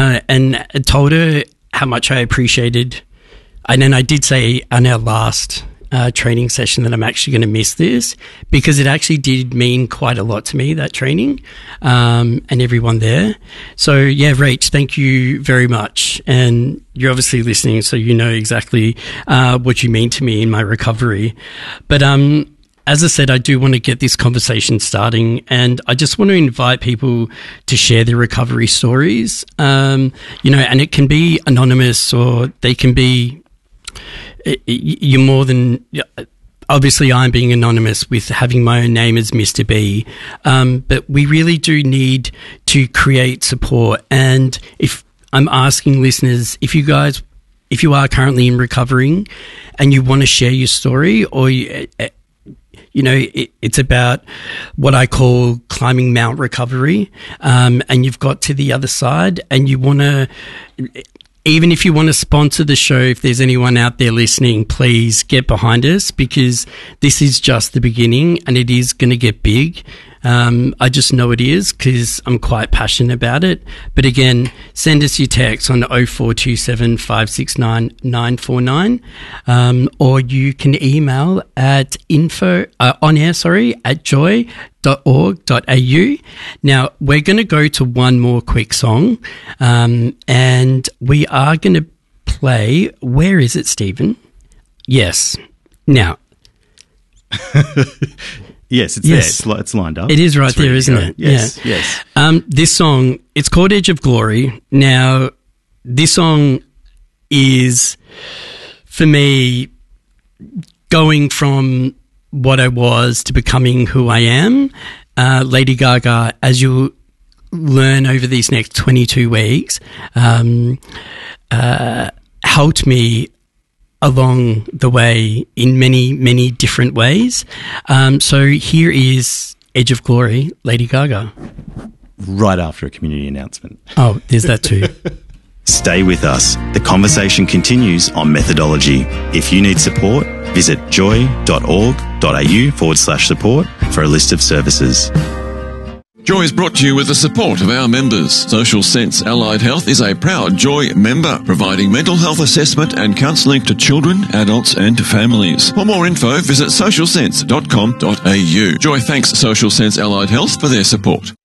and told her how much I appreciated. And then I did say on our last training session that I'm actually going to miss this, because it actually did mean quite a lot to me, that training, and everyone there. So yeah, Rach, thank you very much. And you're obviously listening, so you know exactly what you mean to me in my recovery. But as I said, I do want to get this conversation starting, and I just want to invite people to share their recovery stories, and it can be anonymous, or they can be, you're more than, obviously I'm being anonymous with having my own name as Mr. B, but we really do need to create support. And if I'm asking listeners, if you are currently in recovering and you want to share your story, or it's about what I call climbing Mount Recovery, and you've got to the other side, and you want to, even if you want to sponsor the show, if there's anyone out there listening, please get behind us, because this is just the beginning and it is going to get big. I just know it is, because I'm quite passionate about it. But again, send us your text on 0427 569 949, or you can email at joy.org.au. Now, we're going to go to one more quick song, and we are going to play, where is it, Stephen? Yes. Now... Yes, it's there. It's lined up. It is right there, isn't it? Yes, yeah. yes. This song, it's called Edge of Glory. Now, this song is, for me, going from what I was to becoming who I am. Lady Gaga, as you'll learn over these next 22 weeks, helped me along the way in many, many different ways. So here is Edge of Glory, Lady Gaga. Right after a community announcement. Oh, there's that too. Stay with us. The conversation continues on methodology. If you need support, visit joy.org.au/support for a list of services. Joy is brought to you with the support of our members. Social Sense Allied Health is a proud Joy member, providing mental health assessment and counselling to children, adults and families. For more info, visit socialsense.com.au. Joy thanks Social Sense Allied Health for their support.